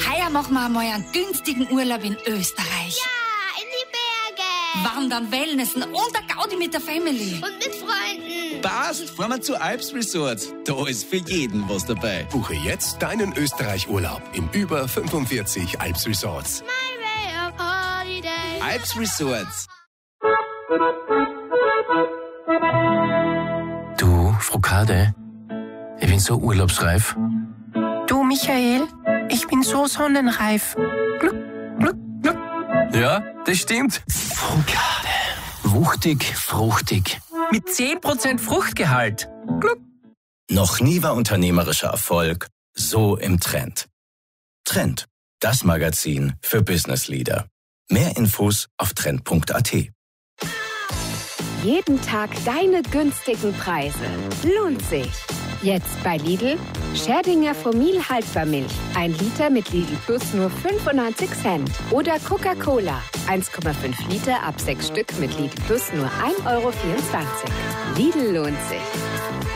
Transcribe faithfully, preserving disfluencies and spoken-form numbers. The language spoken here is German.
Heuer machen wir einmal einen günstigen Urlaub in Österreich. Ja, in die Berge. Wandern, Wellnessen und der Gaudi mit der Family. Und mit Freunden. Passt, fahren wir zu Alps Resort. Da ist für jeden was dabei. Buche jetzt deinen Österreich-Urlaub in über fünfundvierzig Alps Resorts. My way of holiday. Alps Resorts. Du, Frokade, ich bin so urlaubsreif. Du, Michael, ich bin so sonnenreif. Gluck, gluck, gluck. Ja, das stimmt. Frokade. Wuchtig, fruchtig. Mit zehn Prozent Fruchtgehalt. Gluck. Noch nie war unternehmerischer Erfolg so im Trend. Trend, das Magazin für Business Leader. Mehr Infos auf trend punkt a t. Jeden Tag deine günstigen Preise. Lohnt sich. Jetzt bei Lidl. Scherdinger Formil Haltbarmilch. Ein Liter mit Lidl Plus nur fünfundneunzig Cent. Oder Coca-Cola. eins Komma fünf Liter ab sechs Stück mit Lidl Plus nur ein Euro vierundzwanzig. Lidl lohnt sich.